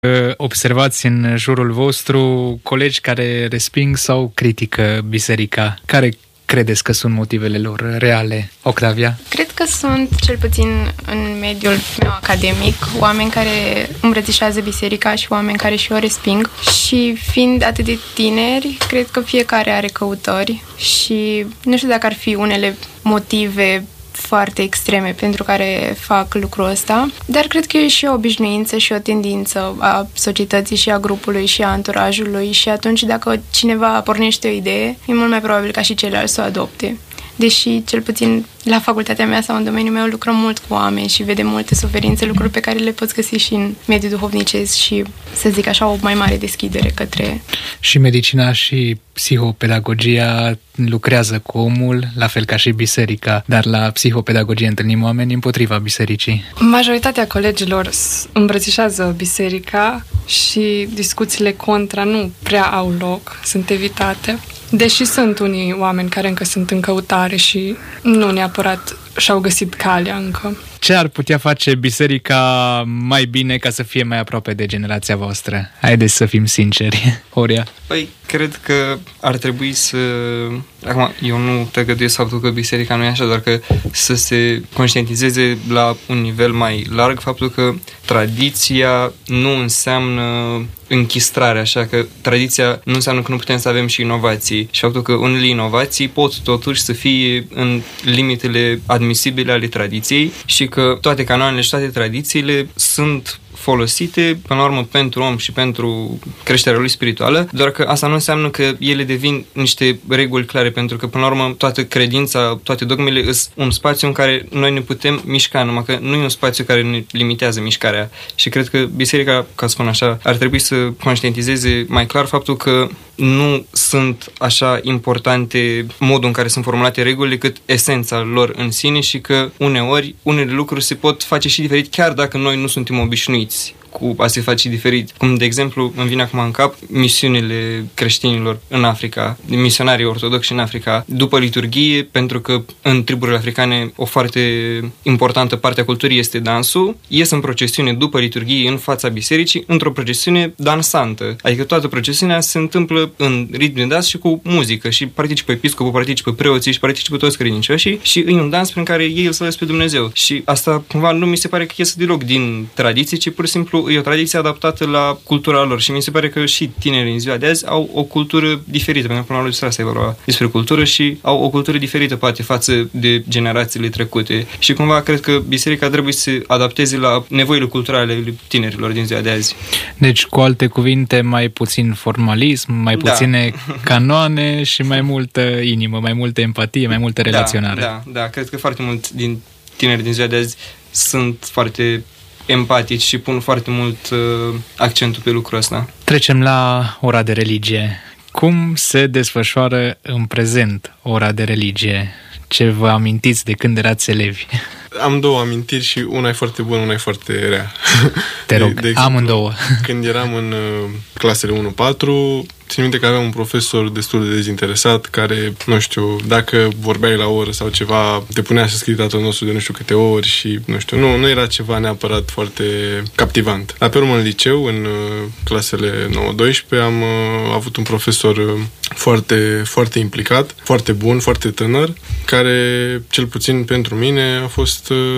Observați în jurul vostru colegi care resping sau critică biserica. Care credeți că sunt motivele lor reale, Octavia? Cred că sunt, cel puțin în mediul meu academic, oameni care îmbrățișează biserica și oameni care și o resping. Și fiind atât de tineri, cred că fiecare are căutări și nu știu dacă ar fi unele motive foarte extreme pentru care fac lucrul ăsta, dar cred că e și o obișnuință și o tendință a societății și a grupului și a anturajului și atunci dacă cineva pornește o idee, e mult mai probabil ca și ceilalți să o adopte. Deși, cel puțin la facultatea mea sau în domeniul meu, lucrăm mult cu oameni și vedem multe suferințe, lucruri pe care le poți găsi și în mediul duhovnicesc și, să zic așa, o mai mare deschidere către... Și medicina și psihopedagogia lucrează cu omul, la fel ca și biserica, dar la psihopedagogie întâlnim oameni împotriva bisericii. Majoritatea colegilor îmbrățișează biserica și discuțiile contra nu prea au loc, sunt evitate. Deși sunt unii oameni care încă sunt în căutare și nu neapărat și-au găsit calea încă. Ce ar putea face biserica mai bine ca să fie mai aproape de generația voastră? Haideți să fim sinceri. Horia? Păi, cred că ar trebui să... Acum, eu nu tăgăduiesc faptul că biserica nu e așa, doar că să se conștientizeze la un nivel mai larg faptul că tradiția nu înseamnă închistrare, așa că tradiția nu înseamnă că nu putem să avem și inovații și faptul că unele inovații pot totuși să fie în limitele admisibile ale tradiției și că toate canoanele și toate tradițiile sunt folosite, până la urmă, pentru om și pentru creșterea lui spirituală, doar că asta nu înseamnă că ele devin niște reguli clare, pentru că, până la urmă, toată credința, toate dogmele sunt un spațiu în care noi ne putem mișca, numai că nu e un spațiu care ne limitează mișcarea. Și cred că biserica, ca să spun așa, ar trebui să conștientizeze mai clar faptul că nu sunt așa importante modul în care sunt formulate regulile, cât esența lor în sine și că uneori unele lucruri se pot face și diferit, chiar dacă noi nu suntem obișnuiți cu a se face diferit. Cum, de exemplu, îmi vine acum în cap misiunile creștinilor în Africa, misionarii ortodoxi în Africa, după liturghie, pentru că în triburile africane o foarte importantă parte a culturii este dansul, ies în procesiune după liturghie în fața bisericii, într-o procesiune dansantă. Adică toată procesiunea se întâmplă în ritm de dans și cu muzică și participă episcopul, participă preoții și participă toți credincioșii și e un dans prin care ei îl slăvesc pe Dumnezeu. Și asta cumva nu mi se pare că iese deloc din tradiție, ci pur și simplu e o tradiție adaptată la cultura lor și mi se pare că și tinerii în ziua de azi au o cultură diferită, pentru că până la urmă despre asta e vorba, despre cultură și au o cultură diferită poate față de generațiile trecute și cumva cred că biserica trebuie să se adapteze la nevoile culturale ale tinerilor din ziua de azi. Deci, cu alte cuvinte, mai puțin formalism, mai puține canoane și mai multă inimă, mai multă empatie, mai multă relaționare. Da, cred că foarte mult din tineri din ziua de azi sunt foarte empatici și pun foarte mult accentul pe lucrul ăsta. Trecem la ora de religie. Cum se desfășoară în prezent ora de religie? Ce vă amintiți de când erați elevi? Am două amintiri și una e foarte bună, una e foarte rea. Te rog, de exemplu, amândouă. Când eram în clasele 1-4, țin minte că aveam un profesor destul de dezinteresat care, nu știu, dacă vorbeai la oră sau ceva, te punea să scrii tatăl nostru de nu știu câte ori și, nu știu, nu era ceva neapărat foarte captivant. Dar pe urmă în liceu, în clasele 9-12, am avut un profesor foarte, foarte implicat, foarte bun, foarte tânăr, care, cel puțin pentru mine, a fost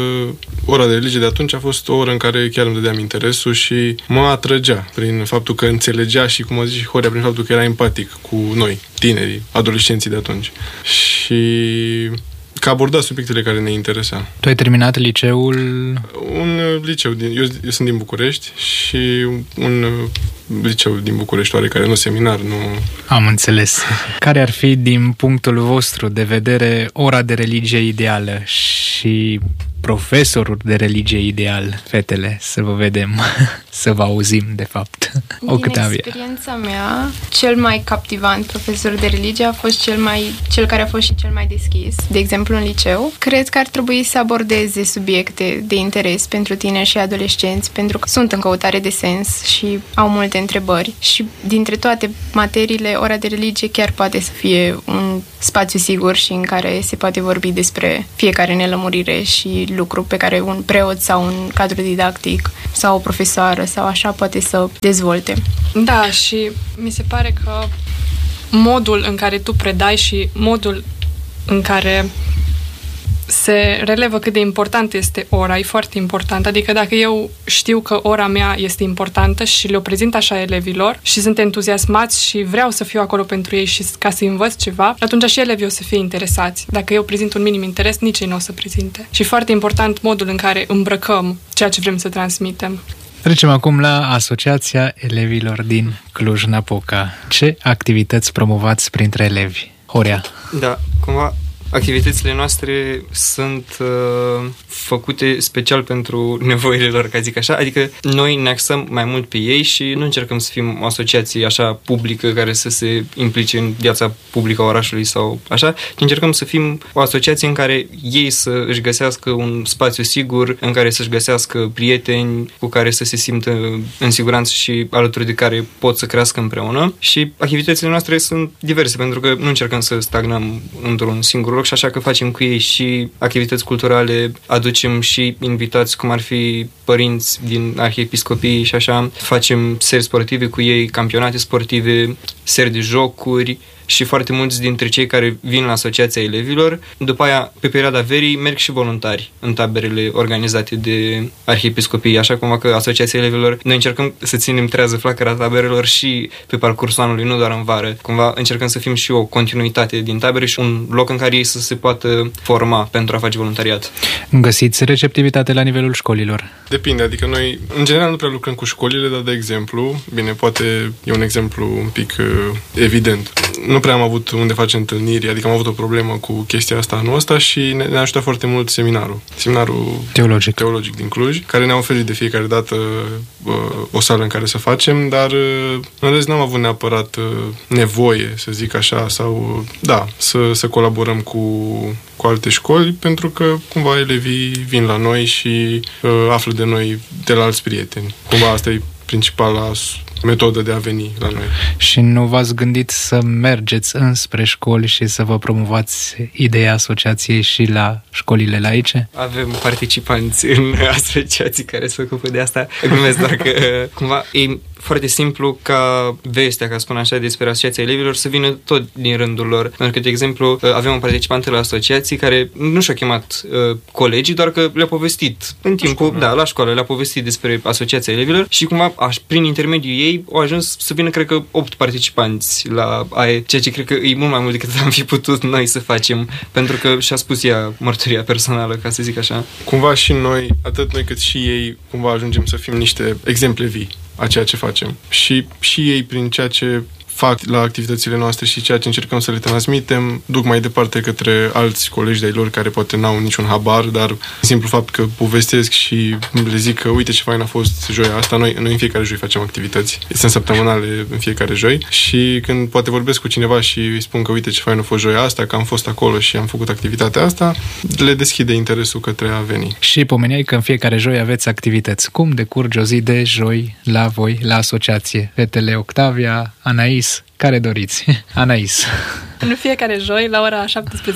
ora de religie de atunci a fost o oră în care chiar îmi dădeam interesul și mă atrăgea prin faptul că înțelegea și, cum a zis și Horia, prin faptul că era empatic cu noi, tinerii, adolescenții de atunci. Și că aborda subiectele care ne interesa. Tu ai terminat liceul? Un liceu, eu sunt din București și un liceu din București, oarecare, nu seminar, nu... Am înțeles. Care ar fi, din punctul vostru de vedere, ora de religie ideală și profesorul de religie ideal, fetele, să vă vedem, să vă auzim, de fapt. Octavia. Din experiența mea, cel mai captivant profesor de religie a fost cel care a fost și cel mai deschis. De exemplu, în liceu, cred că ar trebui să abordeze subiecte de interes pentru tineri și adolescenți, pentru că sunt în căutare de sens și au multe întrebări. Și dintre toate materiile, ora de religie chiar poate să fie un spațiu sigur și în care se poate vorbi despre fiecare nelămurire și lucru pe care un preot sau un cadru didactic sau o profesoară sau așa poate să dezvolte. Da, și mi se pare că modul în care tu predai și modul în care se relevă cât de important este ora, e foarte important. Adică dacă eu știu că ora mea este importantă și le-o prezint așa elevilor și sunt entuziasmați și vreau să fiu acolo pentru ei și ca să învăț ceva, atunci și elevii o să fie interesați. Dacă eu prezint un minim interes, nici ei nu o să prezinte. Și foarte important modul în care îmbrăcăm ceea ce vrem să transmitem. Trecem acum la Asociația Elevilor din Cluj-Napoca. Ce activități promovați printre elevi? Horea. Da, cumva activitățile noastre sunt făcute special pentru nevoile lor, ca zic așa, adică noi ne axăm mai mult pe ei și nu încercăm să fim o asociație așa publică care să se implice în viața publică a orașului sau așa, ci încercăm să fim o asociație în care ei să își găsească un spațiu sigur, în care să-și găsească prieteni cu care să se simtă în siguranță și alături de care pot să crească împreună. Și activitățile noastre sunt diverse, pentru că nu încercăm să stagnăm într-un singur loc și așa că facem cu ei și activități culturale, aducem și invitați cum ar fi părinți din arhiepiscopii și așa, facem seri sportive cu ei, campionate sportive, seri de jocuri și foarte mulți dintre cei care vin la Asociația Elevilor, după aia, pe perioada verii, merg și voluntari în taberele organizate de arhiepiscopii, așa cumva că Asociația Elevilor, noi încercăm să ținem trează flacăra taberelor și pe parcursul anului, nu doar în vară. Cumva încercăm să fim și o continuitate din tabere și un loc în care ei să se poată forma pentru a face voluntariat. Găsiți receptivitate la nivelul școlilor? Depinde, adică noi în general nu prea lucrăm cu școlile, dar de exemplu, bine, poate e un exemplu un pic evident. Nu prea am avut unde face întâlniri, adică am avut o problemă cu chestia asta anul ăsta și ne-a ajutat foarte mult seminarul teologic din Cluj, care ne-a oferit de fiecare dată o sală în care să facem, dar în rest n-am avut neapărat nevoie, să zic așa, sau să colaborăm cu alte școli, pentru că cumva elevii vin la noi și află de noi de la alți prieteni. Cumva asta e principala metodă de a veni la noi. Și nu v-ați gândit să mergeți înspre școli și să vă promovați ideea asociației și la școlile laice? Avem participanți în asociații care se ocupă de asta. Glumesc, doar că cumva e foarte simplu ca vestea, ca spun așa, despre Asociația Elevilor să vină tot din rândul lor. Pentru că, de exemplu, avem un participant la asociații care nu și-a chemat colegii, doar că le-a povestit în timpul, la școală, le-a povestit despre Asociația Elevilor și cumva, prin intermediul ei, au ajuns să vină, cred că, 8 participanți la AE, ceea ce cred că e mult mai mult decât am fi putut noi să facem, pentru că și-a spus ea mărturia personală, ca să zic așa. Cumva și noi, atât noi cât și ei, cumva ajungem să fim niște exemple vii a ceea ce facem. Și ei, prin ceea ce fac la activitățile noastre și ceea ce încercăm să le transmitem, duc mai departe către alți colegi de-ai lor care poate n-au niciun habar, dar simplu fapt că povestesc și le zic că uite ce fain a fost joia asta. Noi în fiecare joi facem activități. Sunt săptămânale în fiecare joi și când poate vorbesc cu cineva și îi spun că uite ce fain a fost joia asta, că am fost acolo și am făcut activitatea asta, le deschide interesul către a veni. Și pomeneai că în fiecare joi aveți activități. Cum decurge o zi de joi la voi, la asociație? Fetele Octavia, Anais, care doriți? Anais. În fiecare joi, la ora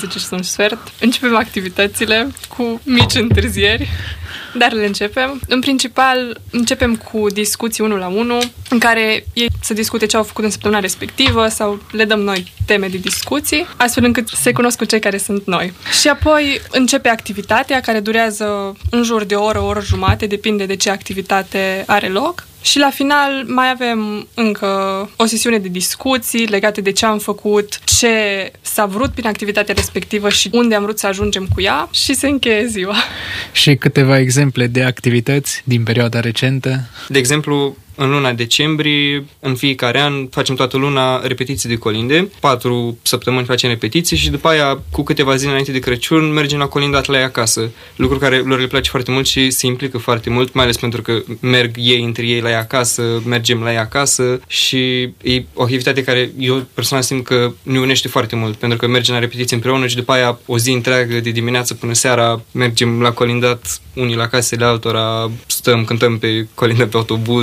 17:15, începem activitățile cu mici întârzieri, dar le începem. În principal, începem cu discuții 1 la 1, în care ei să discute ce au făcut în săptămâna respectivă sau le dăm noi teme de discuții, astfel încât se cunosc cu cei care sunt noi. Și apoi începe activitatea, care durează în jur de o oră jumate, depinde de ce activitate are loc. Și la final mai avem încă o sesiune de discuții legate de ce am făcut, ce s-a vrut prin activitatea respectivă și unde am vrut să ajungem cu ea și se încheie ziua. Și câteva exemple de activități din perioada recentă? De exemplu, în luna decembrie, în fiecare an, facem toată luna repetiții de colinde. 4 săptămâni facem repetiții și după aia, cu câteva zile înainte de Crăciun, mergem la colindat la ei acasă. Lucru care lor le place foarte mult și se implică foarte mult, mai ales pentru că merg ei între ei la ei acasă, mergem la ei acasă și e o activitate care eu personal simt că ne unește foarte mult, pentru că mergem la repetiții împreună și după aia o zi întreagă de dimineață până seara mergem la colindat, unii la casele altora, stăm, cântăm pe colindat pe autobuz, colindăm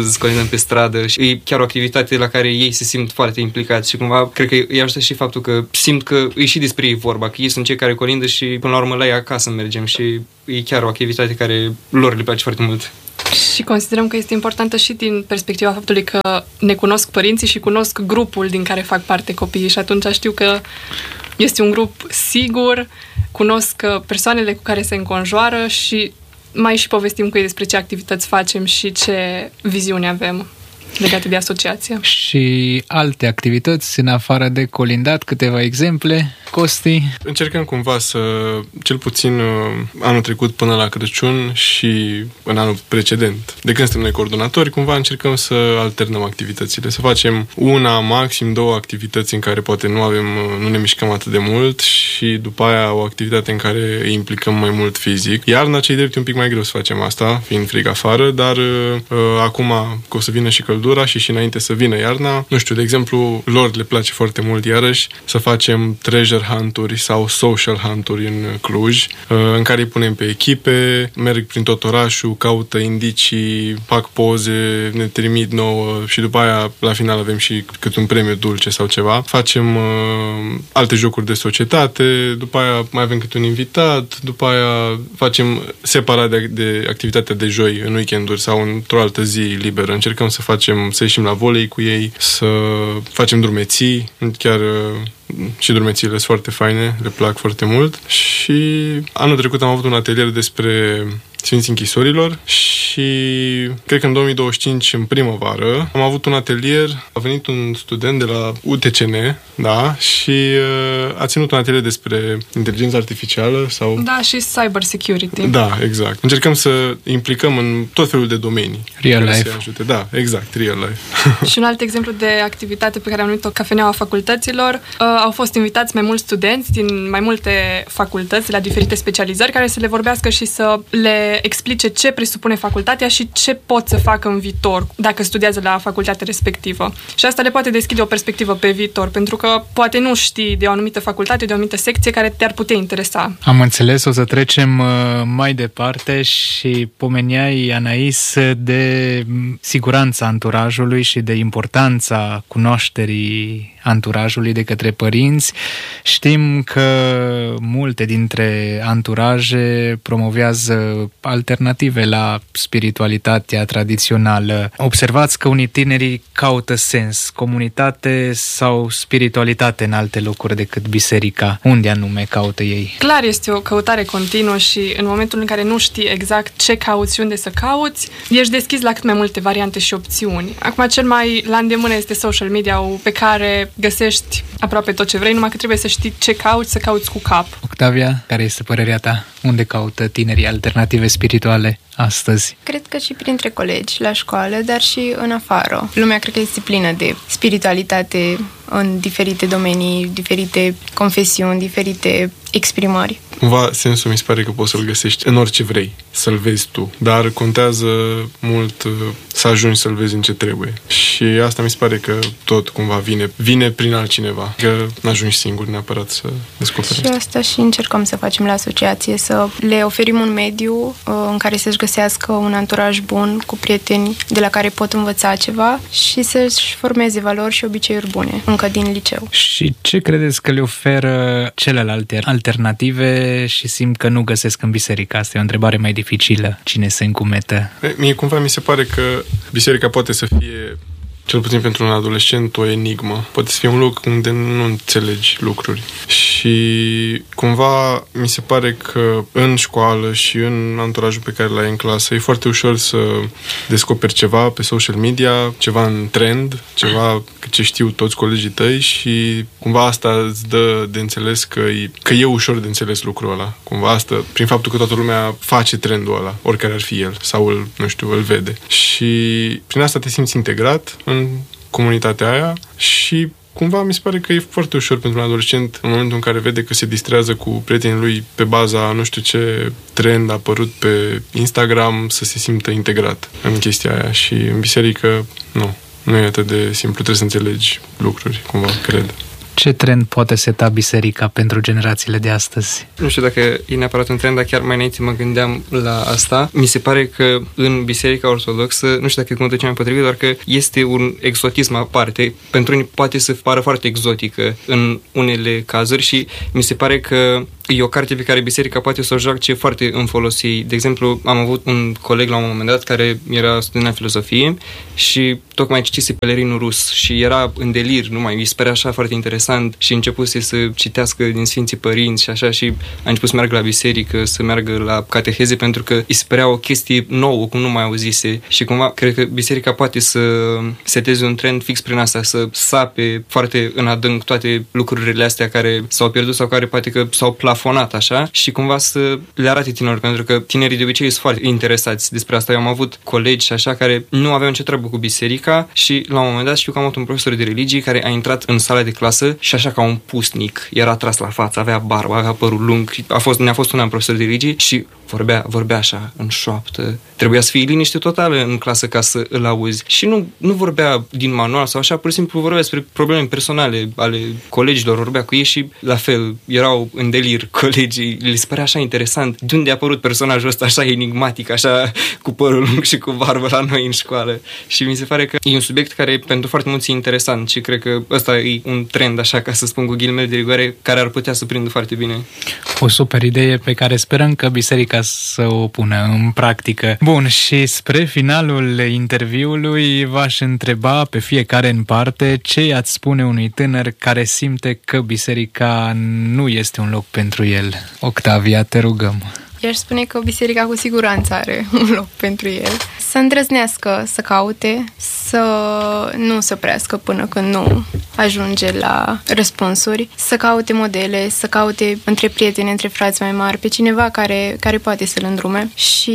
mergem pe stradă și e chiar o activitate la care ei se simt foarte implicați și cumva cred că îi ajută și faptul că simt că e și despre ei vorba, că ei sunt cei care colindă și până la urmă la ei acasă mergem și e chiar o activitate care lor le place foarte mult. Și considerăm că este importantă și din perspectiva faptului că ne cunosc părinții și cunosc grupul din care fac parte copiii și atunci știu că este un grup sigur, cunosc persoanele cu care se înconjoară și mai și povestim cu ei despre ce activități facem și ce viziune avem legate de asociație. Și alte activități în afară de colindat, câteva exemple, Costi? Încercăm cumva să, cel puțin anul trecut până la Crăciun și în anul precedent, de când suntem noi coordonatori, cumva încercăm să alternăm activitățile, să facem una, maxim 2 activități în care poate nu ne mișcăm atât de mult și după aia o activitate în care îi implicăm mai mult fizic. Iarna, cei drept, e un pic mai greu să facem asta, fiind frig afară, dar acum că o să vină și căldura și înainte să vină iarna, nu știu, de exemplu, lor le place foarte mult iarăși să facem treasure hunt-uri sau social hunt-uri în Cluj, în care îi punem pe echipe, merg prin tot orașul, caută indicii, fac poze, ne trimit nouă și după aia la final avem și cât un premiu dulce sau ceva. Facem alte jocuri de societate, după aia mai avem cât un invitat, după aia facem separat de activitatea de joi în weekenduri sau într-o altă zi liberă. Încercăm să ieșim la volei cu ei, să facem drumeții, chiar și drumețiile sunt foarte faine, le plac foarte mult. Și anul trecut am avut un atelier despre Sfinții Închisorilor și cred că în 2025, în primăvară, am avut un atelier, a venit un student de la UTCN, da, și a ținut un atelier despre inteligență artificială sau... Da, și cyber security. Da, exact. Încercăm să implicăm în tot felul de domenii. Real life. Ajute. Da, exact, real life. Și un alt exemplu de activitate pe care am numit-o Cafeneaua Facultăților, au fost invitați mai mulți studenți din mai multe facultăți, la diferite specializări, care să le vorbească și să le explice ce presupune facultatea și ce pot să facă în viitor dacă studiază la facultatea respectivă. Și asta le poate deschide o perspectivă pe viitor, pentru că poate nu știi de o anumită facultate, de o anumită secție care te-ar putea interesa. Am înțeles, o să trecem mai departe și pomeneai, Anais, de siguranța anturajului și de importanța cunoașterii anturajului de către părinți. Știm că multe dintre anturaje promovează alternative la spiritualitatea tradițională. Observați că unii tineri caută sens, comunitate sau spiritualitate în alte locuri decât biserica. Unde anume caută ei? Clar, este o căutare continuă și în momentul în care nu știi exact ce cauți și unde să cauți, ești deschis la cât mai multe variante și opțiuni. Acum, cel mai la îndemână este social media-ul pe care găsești aproape tot ce vrei, numai că trebuie să știi ce cauți, să cauți cu cap. Octavia, care este părerea ta? Unde caută tinerii alternative spirituale astăzi? Cred că și printre colegi la școală, dar și în afară. Lumea cred că este plină de spiritualitate în diferite domenii, diferite confesiuni, diferite exprimări. Cumva sensul mi se pare că poți să-l găsești în orice vrei, să-l vezi tu, dar contează mult să ajungi să-l vezi în ce trebuie. Și asta mi se pare că tot cumva vine prin altcineva, că n-ajungi singur neapărat să descoperi. Și asta și încercăm să facem la asociație, să le oferim un mediu în care să-și găsească un anturaj bun, cu prieteni de la care pot învăța ceva și să-și formeze valori și obiceiuri bune, încă din liceu. Și ce credeți că le oferă celelalte alternative și simt că nu găsesc în biserică? Asta e o întrebare mai dificilă. Cine se încumetă? Mie cumva mi se pare că biserica poate să fie, cel puțin pentru un adolescent, o enigmă. Poate să fie un loc unde nu înțelegi lucruri. Și cumva mi se pare că în școală și în anturajul pe care l-ai în clasă e foarte ușor să descoperi ceva pe social media, ceva în trend, ceva ce știu toți colegii tăi și cumva asta îți dă de înțeles că e ușor de înțeles lucrul ăla. Cumva asta, prin faptul că toată lumea face trendul ăla, oricare ar fi el, sau îl vede. Și prin asta te simți integrat în comunitatea aia și cumva mi se pare că e foarte ușor pentru un adolescent în momentul în care vede că se distrează cu prietenii lui pe baza nu știu ce trend a apărut pe Instagram să se simtă integrat în chestia aia și în biserică nu e atât de simplu, trebuie să înțelegi lucruri, cumva, cred. Ce trend poate seta biserica pentru generațiile de astăzi? Nu știu dacă e neapărat un trend, dar chiar mai înainte mă gândeam la asta. Mi se pare că în Biserica Ortodoxă, nu știu dacă e cuvântul cel mai potrivit, doar că este un exotism aparte. Pentru unii poate să pară foarte exotică în unele cazuri și mi se pare că e o carte pe care biserica poate să o joace foarte în folos ei. De exemplu, am avut un coleg la un moment dat care era student la filozofie și tocmai citise Pelerinul Rus și era în delir, îi spera așa foarte interesant și începuse să citească din Sfinții Părinți și așa și a început să meargă la biserică, să meargă la cateheze pentru că îi sperea o chestie nouă, cum nu mai auzise și cumva cred că biserica poate să seteze un trend fix prin asta, să sape foarte în adânc toate lucrurile astea care s-au pierdut sau care poate că s-au plafonat așa și cumva să le arate tinerilor, pentru că tinerii de obicei sunt foarte interesați despre asta. Eu am avut colegi și așa care nu aveau nicio treabă cu biserica și la un moment dat știu că am avut un profesor de religie care a intrat în sala de clasă și așa ca un pusnic, era tras la față, avea barbă, avea părul lung, ne-a fost un an profesor de religie și vorbea așa în șoaptă. Trebuia să fie liniște totală în clasă ca să îl auzi. Și nu vorbea din manual sau așa, pur și simplu vorbea despre probleme personale ale colegilor, vorbea cu ei și la fel, erau în delir colegii, le se părea așa interesant. De unde a apărut personajul ăsta așa enigmatic, așa cu părul lung și cu barbă la noi în școală? Și mi se pare că e un subiect care pentru foarte mulți e interesant și cred că ăsta e un trend, așa ca să spun cu ghilimele de rigoare, care ar putea să prindă foarte bine. O super idee pe care sperăm că biserica să o pună în practică. Bun, și spre finalul interviului v-aș întreba pe fiecare în parte ce i-ați spune unui tânăr care simte că biserica nu este un loc pentru el. Octavia, te rugăm. I-aș spune că biserica cu siguranță are un loc pentru el. Să îndrăznească, să caute, să nu se oprească până când nu ajunge la răspunsuri, să caute modele, să caute între prieteni, între frați mai mari, pe cineva care poate să-l îndrume. Și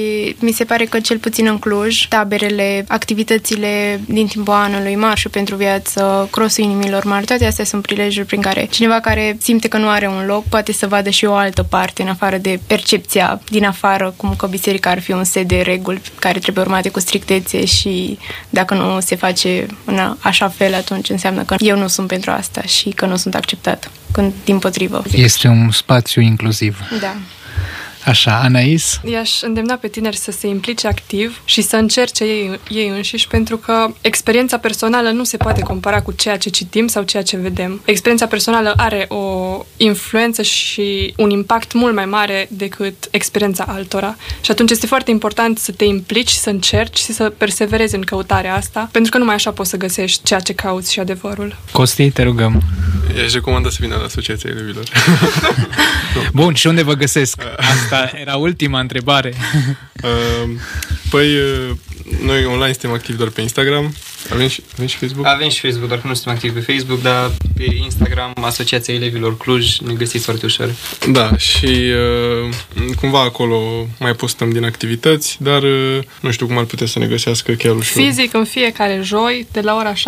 mi se pare că cel puțin în Cluj, taberele, activitățile din timpul anului, marșul pentru viață, crosul inimilor mari, toate astea sunt prilejuri prin care cineva care simte că nu are un loc poate să vadă și o altă parte în afară de percepția din afară, cum că biserica ar fi un set de reguli care trebuie urmate cu strictețe și dacă nu se face în așa fel, atunci înseamnă că eu nu sunt pentru asta și că nu sunt acceptat, când dimpotrivă. Este un spațiu inclusiv. Da. Așa, Anais? I-aș îndemna pe tineri să se implice activ și să încerce ei înșiși, pentru că experiența personală nu se poate compara cu ceea ce citim sau ceea ce vedem. Experiența personală are o influență și un impact mult mai mare decât experiența altora. Și atunci este foarte important să te implici, să încerci și să perseverezi în căutarea asta, pentru că numai așa poți să găsești ceea ce cauți și adevărul. Costi, te rugăm. I-aș recomanda să vină la Asociația Elevilor. Bun, și unde vă găsesc? Asta era ultima întrebare. Noi online suntem activi doar pe Instagram. Avem și Facebook? Avem și Facebook, doar că nu suntem activi pe Facebook, dar pe Instagram, Asociația Elevilor Cluj, ne găsiți foarte ușor. Da, și cumva acolo mai postăm din activități, dar nu știu cum ar putea să ne găsească chiar ușor. Fizic, în fiecare joi, de la ora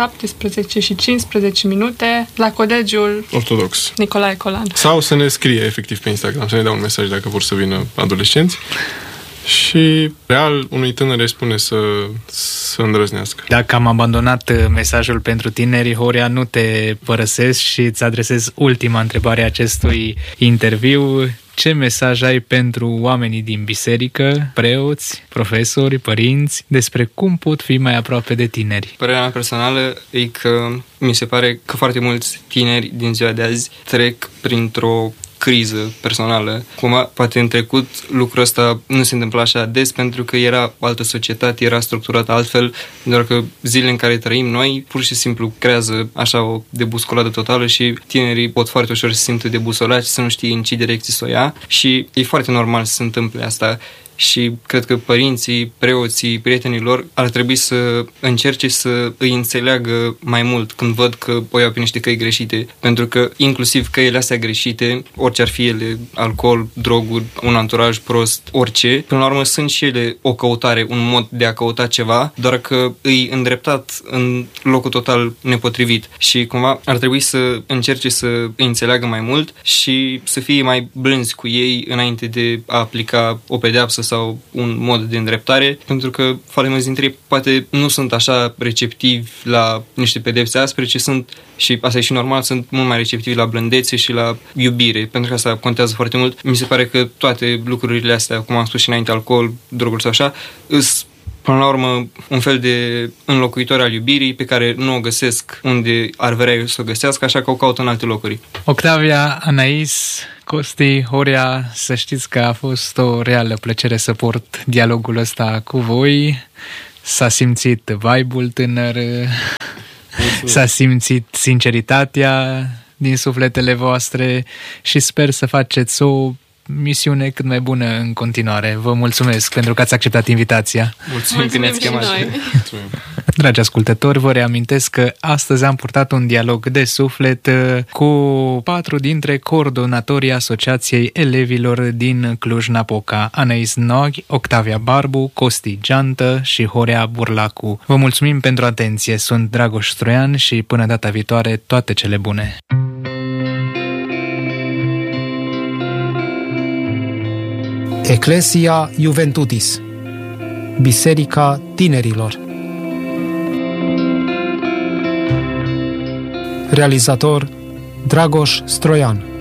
17:15, la Colegiul Ortodox Nicolae Colan. Sau să ne scrie efectiv pe Instagram, să ne dea un mesaj dacă vor să vină adolescenți. Și real unui tânăr îi spune să îndrăznească. Dacă am abandonat mesajul pentru tineri, Horia, nu te părăsesc și îți adresez ultima întrebare a acestui interviu. Ce mesaj ai pentru oamenii din biserică, preoți, profesori, părinți, despre cum pot fi mai aproape de tineri? Părerea mea personală e că mi se pare că foarte mulți tineri din ziua de azi trec printr-o criză personală. Cumva, poate în trecut lucrul ăsta nu se întâmpla așa des pentru că era o altă societate, era structurată altfel, doar că zilele în care trăim noi pur și simplu creează așa o debuscolată totală și tinerii pot foarte ușor să se simtă debusolați, să nu știe în ce direcție să o ia și e foarte normal să se întâmple asta. Și cred că părinții, preoții, prietenii lor ar trebui să încerce să îi înțeleagă mai mult când văd că o iau pe niște căi greșite. Pentru că inclusiv căile astea greșite, orice ar fi ele, alcool, droguri, un anturaj prost, orice, până la urmă sunt și ele o căutare, un mod de a căuta ceva, doar că îi îndreptat în locul total nepotrivit. Și cumva ar trebui să încerce să îi înțeleagă mai mult și să fie mai blânzi cu ei înainte de a aplica o pedeapsă sau un mod de îndreptare, pentru că foarte mulți dintre ei poate nu sunt așa receptivi la niște pedepse aspre, ci sunt, și asta e și normal, sunt mult mai receptivi la blândețe și la iubire, pentru că asta contează foarte mult. Mi se pare că toate lucrurile astea, cum am spus și înainte, alcool, droguri sau așa, îs până la urmă un fel de înlocuitor al iubirii pe care nu o găsesc unde ar vrea să o găsească, așa că o caută în alte locuri. Octavia, Anais, Costi, Horia, să știți că a fost o reală plăcere să port dialogul ăsta cu voi. S-a simțit vibe-ul tânăr, s-a simțit sinceritatea din sufletele voastre și sper să faceți o misiune cât mai bună în continuare. Vă mulțumesc pentru că ați acceptat invitația. Mulțumim că ne-ați chemat. Dragi ascultători, vă reamintesc că astăzi am purtat un dialog de suflet cu 4 dintre coordonatorii Asociației Elevilor din Cluj-Napoca: Anais Noghi, Octavia Barbu, Costi Geantă și Horia Burlacu. Vă mulțumim pentru atenție. Sunt Dragoș Stroian și până data viitoare, toate cele bune! Ecclesia Juventutis, Biserica Tinerilor. Realizator Dragoș Stroian.